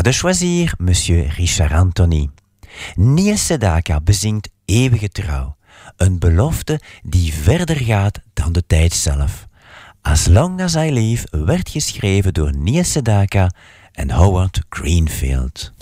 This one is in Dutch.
de choisir Monsieur Richard Anthony. Niels Sedaka bezingt eeuwige trouw. Een belofte die verder gaat dan de tijd zelf. As Long As I Live werd geschreven door Niels Sedaka en Howard Greenfield.